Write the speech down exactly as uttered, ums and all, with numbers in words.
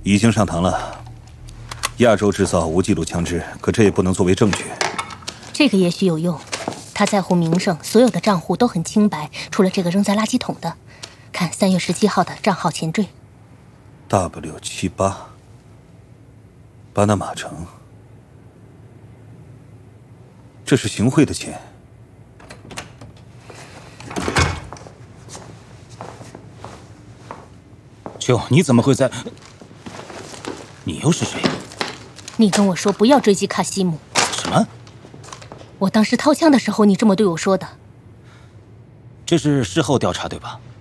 已经上膛了。亚洲制造无记录枪支，可这也不能作为证据。 这个也许有用。他在乎名声，所有的账户都很清白，除了这个扔在垃圾桶的。看三月十七号的账号前缀 W 七八，巴拿马城。这是行贿的钱。 秋，你怎么会在？你又是谁？ 你跟我说不要追击卡西姆。 什么？ 我当时掏枪的时候，你这么对我说的。 这是事后调查对吧？